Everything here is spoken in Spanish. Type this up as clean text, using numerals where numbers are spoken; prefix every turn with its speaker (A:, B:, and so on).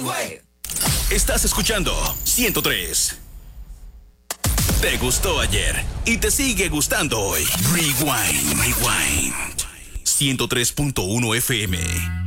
A: Estás escuchando 103. Te gustó ayer y te sigue gustando hoy. Rewind. 103.1 FM.